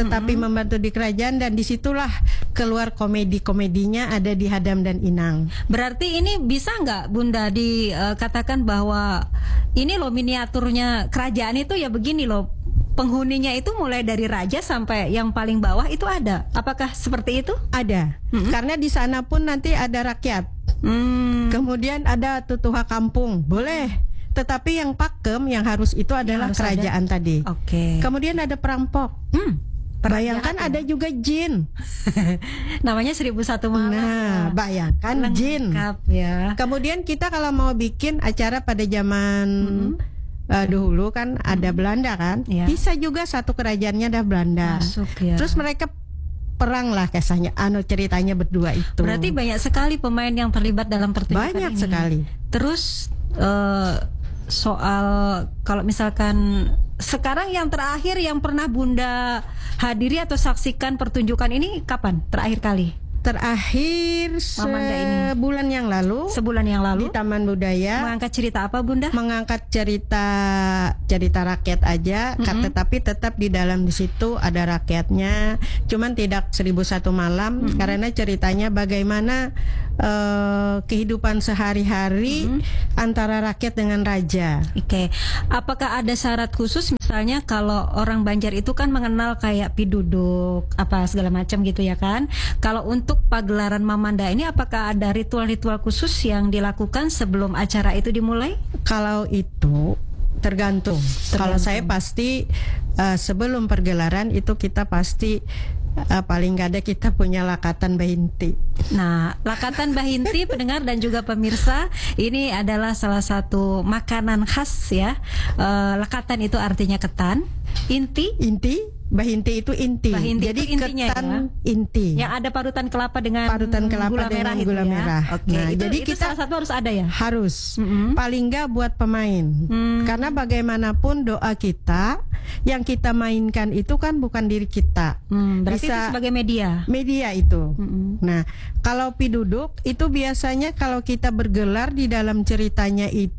tetapi membantu di kerajaan, dan disitulah keluar komedi-komedinya ada di Hadam dan Inang. Berarti ini bisa nggak Bunda dikatakan bahwa ini loh miniaturnya kerajaan itu ya begini loh, penghuninya itu mulai dari raja sampai yang paling bawah itu ada. Apakah seperti itu? Ada, karena di sana pun nanti ada rakyat. Kemudian ada tutuha kampung, boleh. Tetapi yang pakem yang harus itu adalah harus kerajaan ada. tadi. Oke. Kemudian ada perampok. Bayangkan ada juga jin. Namanya 1001 Malam. Nah, bayangkan jin. Lengkap ya. Kemudian kita kalau mau bikin acara pada zaman dulu kan ada Belanda kan, bisa juga satu kerajaannya ada Belanda. Masuk ya. Terus mereka perang lah kisahnya, ceritanya berdua itu. Berarti banyak sekali pemain yang terlibat dalam pertunjukan ini. Banyak sekali. Terus soal kalau misalkan sekarang yang terakhir yang pernah Bunda hadiri atau saksikan pertunjukan ini kapan terakhir kali? Terakhir sebulan yang lalu. Sebulan yang lalu di Taman Budaya. Mengangkat cerita apa Bunda? Mengangkat cerita rakyat aja, tetapi tetap di dalam di situ ada rakyatnya. Cuman tidak 1001 Malam karena ceritanya bagaimana kehidupan sehari-hari antara rakyat dengan raja. Oke. Apakah ada syarat khusus misalnya kalau orang Banjar itu kan mengenal kayak piduduk apa segala macam gitu ya kan? Kalau untuk pagelaran Mamanda ini apakah ada ritual-ritual khusus yang dilakukan sebelum acara itu dimulai? Kalau itu tergantung. Kalau saya pasti sebelum pergelaran itu kita pasti paling gak ada kita punya lakatan bahinti. Nah, lakatan bahinti pendengar dan juga pemirsa, ini adalah salah satu makanan khas ya. Lakatan itu artinya ketan, inti, bahinti itu inti. Bahinti jadi itu intinya ketan ya? Inti. Yang ada parutan kelapa dengan gula merah dengan gula itu ya? merah. Oke. Nah, itu, jadi itu kita salah satu harus ada ya? Harus. Paling enggak buat pemain. Karena bagaimanapun doa kita yang kita mainkan itu kan bukan diri kita. Berarti itu sebagai media. Media itu. Nah, kalau piduduk itu biasanya kalau kita bergelar di dalam ceritanya itu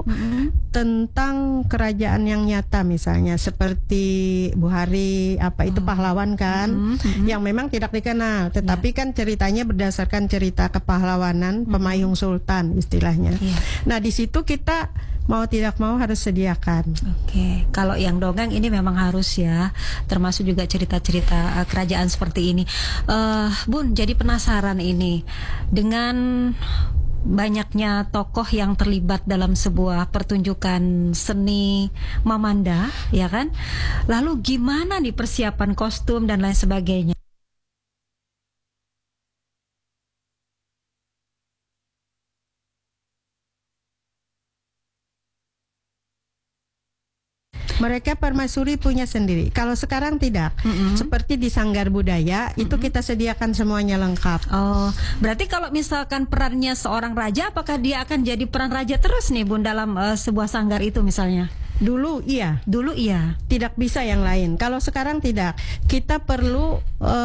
tentang kerajaan yang nyata, misalnya seperti Buhari itu pahlawan kan, yang memang tidak dikenal, tetapi kan ceritanya berdasarkan cerita kepahlawanan Pemayung Sultan istilahnya. Nah, di situ kita mau tidak mau harus sediakan. Oke, kalau yang dongeng ini memang harus ya, termasuk juga cerita-cerita kerajaan seperti ini. Bun, jadi penasaran ini dengan banyaknya tokoh yang terlibat dalam sebuah pertunjukan seni Mamanda, ya kan? Lalu gimana nih persiapan kostum dan lain sebagainya? Mereka permaisuri punya sendiri. Kalau sekarang tidak, seperti di Sanggar Budaya itu kita sediakan semuanya lengkap. Oh, berarti kalau misalkan perannya seorang raja, apakah dia akan jadi peran raja terus nih Bun dalam sebuah sanggar itu misalnya? Dulu iya, tidak bisa yang lain. Kalau sekarang tidak, kita perlu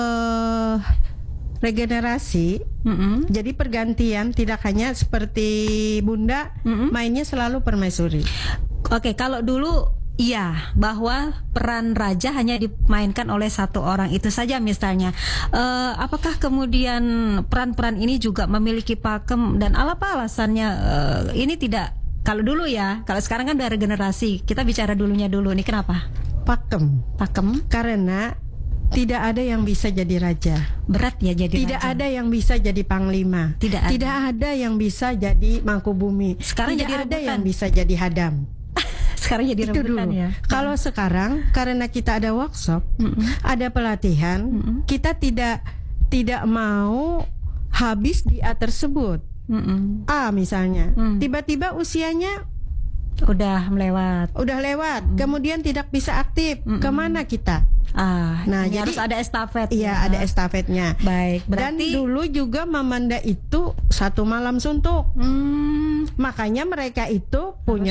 regenerasi. Jadi pergantian, tidak hanya seperti Bunda mainnya selalu permaisuri. Oke, kalau dulu iya, bahwa peran raja hanya dimainkan oleh satu orang itu saja misalnya. Apakah kemudian peran-peran ini juga memiliki pakem dan apa alasannya ini tidak? Kalau dulu ya, kalau sekarang kan udah regenerasi. Kita bicara dulunya dulu nih, kenapa? Pakem. Karena tidak ada yang bisa jadi raja. Berat ya jadi tidak raja. Ada yang bisa jadi panglima. Tidak ada yang bisa jadi Mangkubumi. Sekarang tidak jadi ada rebutan. yang bisa jadi Hadam. Sekarang jadi itu rebutan dulu. Ya. Kalau sekarang karena kita ada workshop, ada pelatihan, kita tidak mau habis di A tersebut. A misalnya, tiba-tiba usianya udah lewat, kemudian tidak bisa aktif. Kemana kita? Nah, jadi harus ada estafet. Iya, ada estafetnya. Baik, berarti dan dulu juga Mamanda itu 1 malam suntuk. Makanya mereka itu punya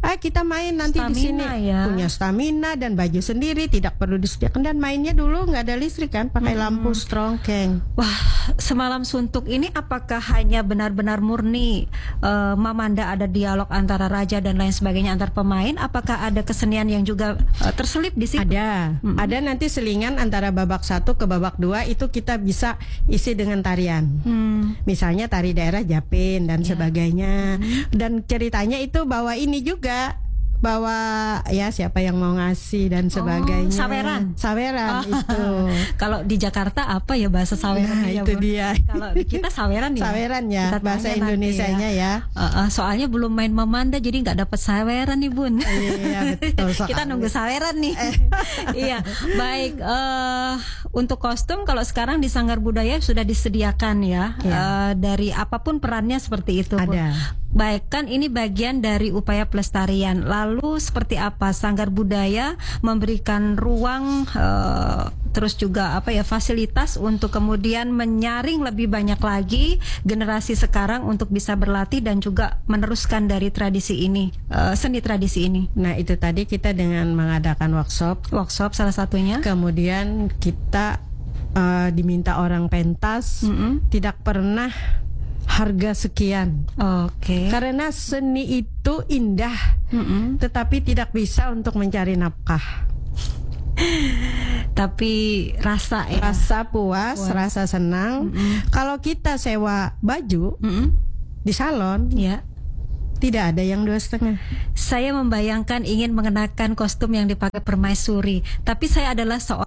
kita main nanti di sini, ya. punya stamina dan baju sendiri, tidak perlu disediakan, dan mainnya dulu nggak ada listrik kan, pakai lampu strongkeng. Wah, Semalam Suntuk ini apakah hanya benar-benar murni Mamanda ada dialog antara raja dan lain sebagainya antar pemain? Apakah ada kesenian yang juga terselip di situ? Ada nanti selingan antara babak 1 ke babak 2 itu kita bisa isi dengan tarian. Misalnya tari daerah Japin dan sebagainya. Dan ceritanya itu bawa ini juga, bawa ya siapa yang mau ngasih dan sebagainya. Saweran itu. Kalau di Jakarta apa ya bahasa saweran? Nah, itu dia. Kalau kita saweran ya. Saweran ya, bahasa Indonesianya ya. Soalnya belum main Mamanda jadi nggak dapat saweran nih Bun. Iya betul. Kita nunggu saweran nih. Iya, baik. Untuk kostum kalau sekarang di Sanggar Budaya sudah disediakan ya. Dari apapun perannya seperti itu. Bun. Ada. Baik, kan ini bagian dari upaya pelestarian. Lalu seperti apa Sanggar Budaya memberikan ruang terus juga fasilitas untuk kemudian menyaring lebih banyak lagi generasi sekarang untuk bisa berlatih dan juga meneruskan dari tradisi ini, seni tradisi ini. Nah, itu tadi kita dengan mengadakan workshop salah satunya. Kemudian kita diminta orang pentas, tidak pernah harga sekian. Karena seni itu indah, tetapi tidak bisa untuk mencari nafkah. Tapi rasa ya. Rasa puas, rasa senang. Kalau kita sewa baju di salon, tidak ada yang 2,5. Saya membayangkan ingin mengenakan kostum yang dipakai permaisuri, tapi saya adalah seorang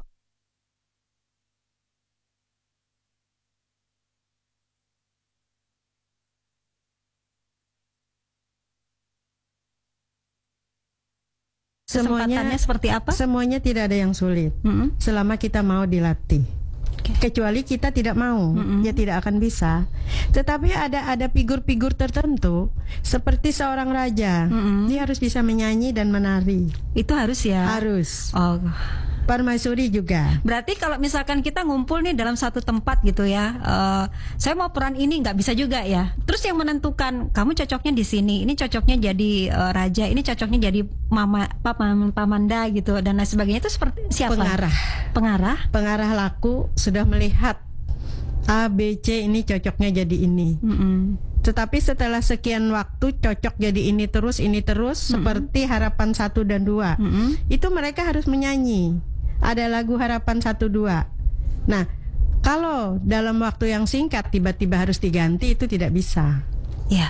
kesempatannya seperti apa? Semuanya tidak ada yang sulit. Selama kita mau dilatih. Kecuali kita tidak mau, ya tidak akan bisa. Tetapi ada figur-figur tertentu seperti seorang raja. Dia harus bisa menyanyi dan menari. Itu harus ya? Harus. Permaisuri juga. Berarti kalau misalkan kita ngumpul nih dalam satu tempat gitu ya, saya mau peran ini, nggak bisa juga ya. Terus yang menentukan kamu cocoknya di sini, ini cocoknya jadi raja, ini cocoknya jadi pamanda gitu dan lain sebagainya, itu seperti siapa? Pengarah laku sudah melihat A, B, C ini cocoknya jadi ini. Tetapi setelah sekian waktu cocok jadi ini terus seperti Harapan 1 dan 2. Itu mereka harus menyanyi. Ada lagu Harapan 1, 2. Nah, kalau dalam waktu yang singkat tiba-tiba harus diganti, itu tidak bisa. Ya,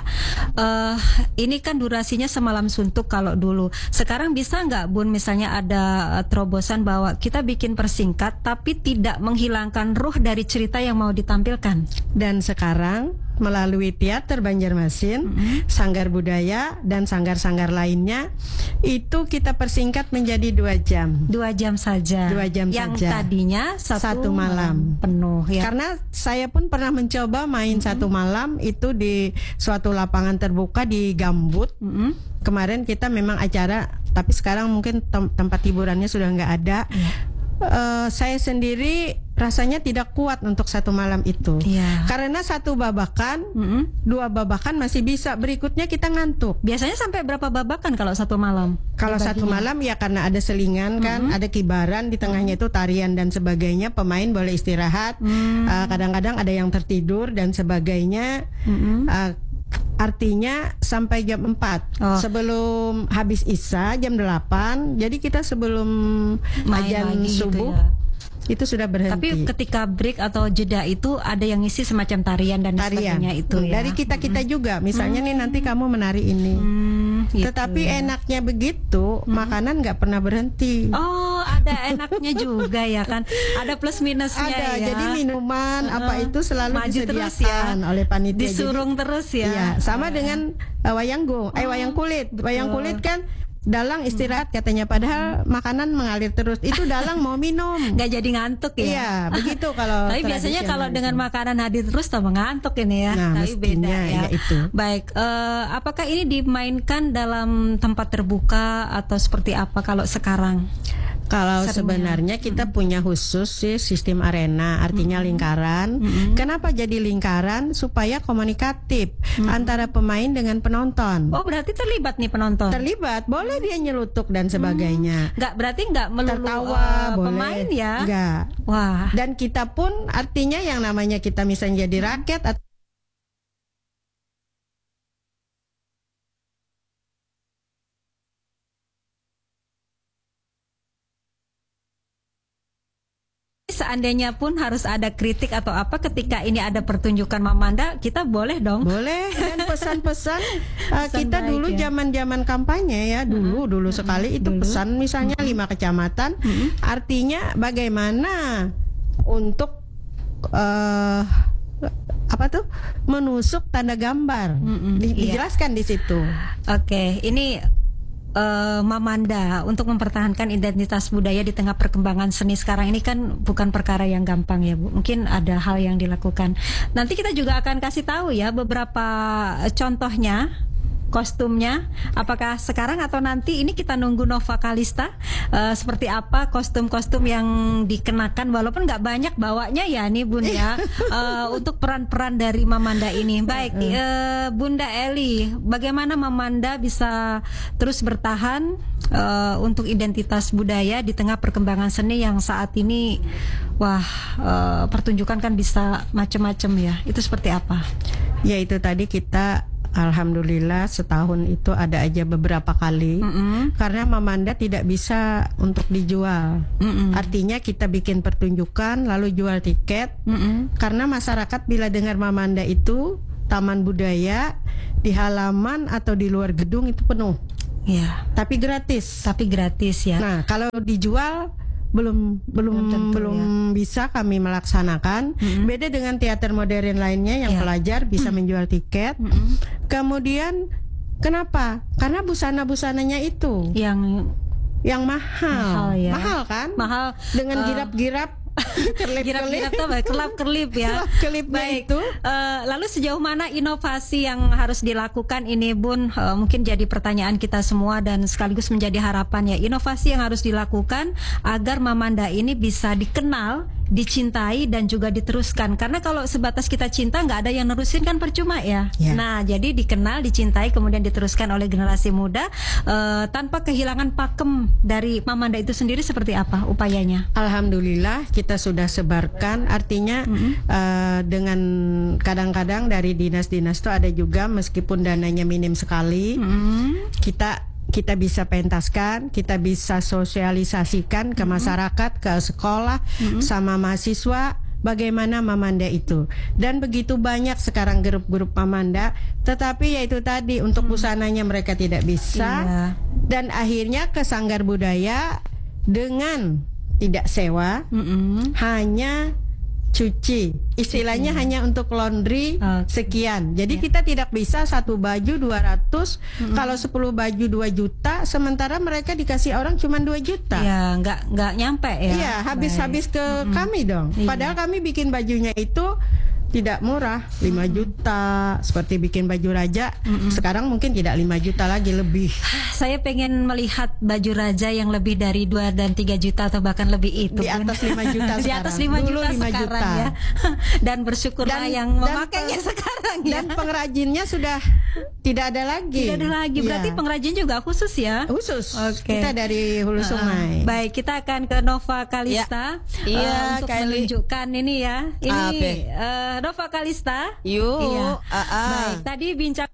ini kan durasinya Semalam Suntuk kalau dulu. Sekarang bisa nggak Bun misalnya ada terobosan bahwa kita bikin persingkat tapi tidak menghilangkan ruh dari cerita yang mau ditampilkan. Dan sekarang melalui Teater Banjarmasin, Sanggar Budaya dan sanggar-sanggar lainnya itu kita persingkat menjadi 2 jam. 2 jam saja. 2 jam yang saja. Yang tadinya 1 malam penuh ya. Karena saya pun pernah mencoba main 1 malam itu di suatu lapangan terbuka di Gambut. Kemarin kita memang acara, tapi sekarang mungkin tempat hiburannya sudah nggak ada. Saya sendiri rasanya tidak kuat untuk 1 malam itu, karena 1 babakan, 2 babakan masih bisa, berikutnya kita ngantuk. Biasanya sampai berapa babakan kalau 1 malam? Kalau 1 malam ya karena ada selingan kan, ada kibaran di tengahnya itu tarian dan sebagainya, pemain boleh istirahat, kadang-kadang ada yang tertidur dan sebagainya. Artinya sampai jam 4 sebelum habis Isya jam 8. Jadi kita sebelum azan subuh gitu ya, itu sudah berhenti. Tapi ketika break atau jeda itu ada yang ngisi semacam tarian dan sebagainya itu ya. Dari kita juga, misalnya nih nanti kamu menari ini. Gitu. Tetapi enaknya begitu, makanan nggak pernah berhenti. Oh, ada enaknya juga ya kan. Ada plus minusnya ada, ya. Jadi minuman apa itu selalu disediakan oleh panitia. Disurung jadi, terus ya. Iya, sama dengan wayang kulit. Wayang kulit kan dalang istirahat katanya, padahal makanan mengalir terus. Itu dalang mau minum, nggak jadi ngantuk ya. Iya, begitu kalau. Tapi biasanya kalau dengan makanan hadir terus tambah ngantuk ini ya. Nah, tapi beda ya. Itu. Baik, apakah ini dimainkan dalam tempat terbuka atau seperti apa kalau sekarang? Kalau Seringnya. sebenarnya kita punya khusus sih sistem arena, artinya lingkaran. Kenapa jadi lingkaran? Supaya komunikatif antara pemain dengan penonton. Oh, berarti terlibat nih penonton. Terlibat, boleh dia nyelutuk dan sebagainya. Berarti nggak melulu Tertawa, boleh. pemain ya. Enggak. Wah. Dan kita pun artinya yang namanya kita misalnya jadi rakyat atau Seandainya pun harus ada kritik atau apa ketika ini ada pertunjukan Mamanda, kita boleh dong. boleh. Dan pesan-pesan Pesan kita baik dulu ya. zaman-zaman kampanye ya, dulu sekali itu Dulu. pesan misalnya 5 kecamatan, artinya bagaimana untuk apa tuh menusuk tanda gambar. Iya. Dijelaskan di situ. Oke, ini Mamanda untuk mempertahankan identitas budaya di tengah perkembangan seni sekarang ini kan bukan perkara yang gampang ya Bu. Mungkin ada hal yang dilakukan. Nanti kita juga akan kasih tahu ya beberapa contohnya kostumnya, apakah sekarang atau nanti. Ini kita nunggu Nova Kalista seperti apa kostum-kostum yang dikenakan, walaupun nggak banyak bawanya ya nih Bun ya. Untuk peran-peran dari Mamanda ini. Baik, Bunda Eli, bagaimana Mamanda bisa terus bertahan untuk identitas budaya di tengah perkembangan seni yang saat ini pertunjukan kan bisa macam-macam ya. Itu seperti apa? Ya itu tadi kita alhamdulillah setahun itu ada aja beberapa kali. Karena Mamanda tidak bisa untuk dijual. Artinya kita bikin pertunjukan lalu jual tiket. Karena masyarakat bila dengar Mamanda itu taman budaya di halaman atau di luar gedung itu penuh. Ya. Tapi gratis. Ya. Nah, kalau dijual belum tentu, bisa kami melaksanakan. Beda dengan teater modern lainnya yang pelajar bisa menjual tiket. Kemudian kenapa? Karena busana-busananya itu yang mahal. Ya. Mahal kan? Mahal Dengan girap-girap Girap-girap tuh kelap-kelip ya. Kelipnya itu. Lalu sejauh mana inovasi yang harus dilakukan ini Bun? Mungkin jadi pertanyaan kita semua dan sekaligus menjadi harapan ya. Inovasi yang harus dilakukan agar Mamanda ini bisa dikenal, dicintai dan juga diteruskan. Karena kalau sebatas kita cinta nggak ada yang nerusin kan percuma ya. Nah jadi dikenal, dicintai kemudian diteruskan oleh generasi muda tanpa kehilangan pakem dari Mamanda itu sendiri. Seperti apa upayanya? Alhamdulillah kita sudah sebarkan. Artinya dengan kadang-kadang dari dinas-dinas itu ada juga meskipun dananya minim sekali, kita bisa pentaskan, kita bisa sosialisasikan ke masyarakat, ke sekolah, sama mahasiswa bagaimana Mamanda itu. Dan begitu banyak sekarang grup-grup Mamanda, tetapi yaitu tadi untuk busananya mereka tidak bisa. Dan akhirnya ke Sanggar Budaya dengan tidak sewa, hanya cuci, istilahnya hanya untuk laundry sekian. Jadi kita tidak bisa satu baju 200, kalau 10 baju 2 juta, sementara mereka dikasih orang cuma 2 juta. Ya, nggak nyampe ya. Iya, habis-habis ke kami dong. Padahal kami bikin bajunya itu tidak murah, 5 juta, seperti bikin baju raja. Sekarang mungkin tidak 5 juta lagi, lebih. Saya pengen melihat baju raja yang lebih dari 2 dan 3 juta atau bahkan lebih itu. Di atas 5 juta Di sekarang. atas 5 Dulu juta 5 sekarang juta. ya. Dan bersyukurlah yang memakainya sekarang ya. Dan pengrajinnya sudah tidak ada lagi. Tidak ada lagi. Berarti pengrajin juga khusus ya? Khusus. Oke. Kita dari Hulu Sungai. Baik, kita akan ke Nova Kalista untuk menunjukkan ini ya. Ini Nova Kalista. Yuk. Iya. Baik, tadi bincang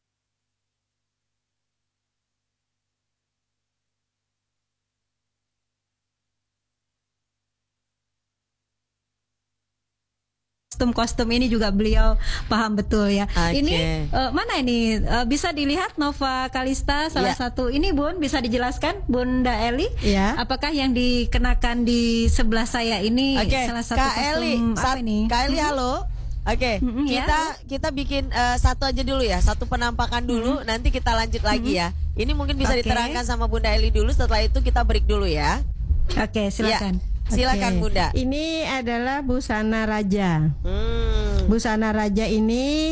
kostum-kostum ini juga beliau paham betul ya. Ini mana ini bisa dilihat Nova Kalista salah satu ini Bun, bisa dijelaskan Bunda Eli? Apakah yang dikenakan di sebelah saya ini salah satu kostum apa ini? Kak Eli, halo. Kita bikin satu aja dulu ya, satu penampakan dulu, nanti kita lanjut lagi ya. Ini mungkin bisa diterangkan sama Bunda Eli dulu, setelah itu kita break dulu ya. Oke, silakan. Silakan Bunda. Ini adalah busana raja. Busana raja ini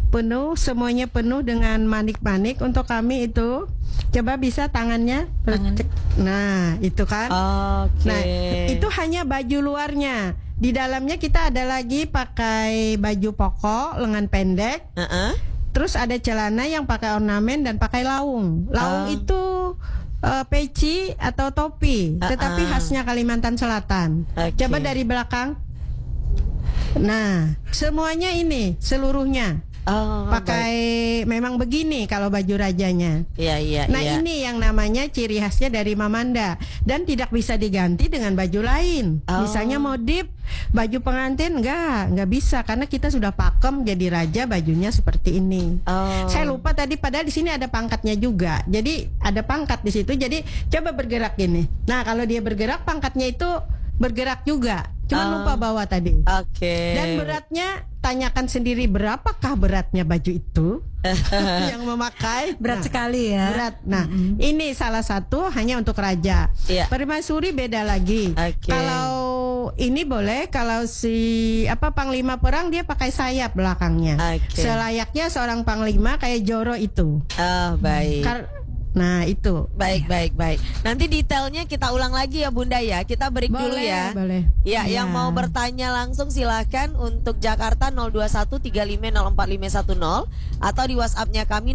penuh, semuanya penuh dengan manik-manik. Untuk kami itu coba bisa tangannya. Nah, itu kan. Nah, itu hanya baju luarnya. Di dalamnya kita ada lagi pakai baju pokok lengan pendek. Terus ada celana yang pakai ornamen dan pakai laung. Laung itu peci atau topi, tetapi khasnya Kalimantan Selatan. Coba dari belakang. Nah, semuanya ini seluruhnya pakai memang begini kalau baju rajanya. Nah, ini yang namanya ciri khasnya dari Mamanda dan tidak bisa diganti dengan baju lain. Misalnya modif baju pengantin nggak bisa karena kita sudah pakem jadi raja bajunya seperti ini. Saya lupa tadi padahal di sini ada pangkatnya juga. Jadi ada pangkat di situ. Jadi coba bergerak gini. Nah, kalau dia bergerak pangkatnya itu bergerak juga. Cuma lupa bawa tadi. Dan beratnya tanyakan sendiri berapakah beratnya baju itu yang memakai. Berat sekali ya. Berat. Nah, ini salah satu hanya untuk raja. Permaisuri beda lagi. Kalau ini boleh, kalau si panglima perang dia pakai sayap belakangnya. Selayaknya seorang panglima kayak Joro itu. Baik. Nah, itu. Baik. Nanti detailnya kita ulang lagi ya Bunda ya. Kita break dulu ya. Boleh. Ya, yang mau bertanya langsung silakan untuk Jakarta 02135045510 atau di WhatsApp-nya kami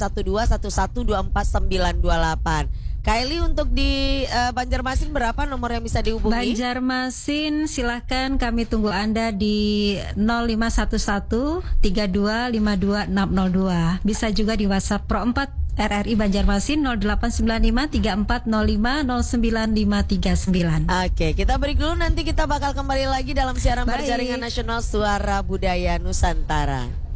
081211249928. Kaili untuk di Banjarmasin berapa nomor yang bisa dihubungi? Banjarmasin silahkan kami tunggu Anda di 0511 3252 602. Bisa juga di WhatsApp Pro 4 RRI Banjarmasin 0895 3405 09539. Oke, kita break dulu, nanti kita bakal kembali lagi dalam siaran berjaringan nasional Suara Budaya Nusantara.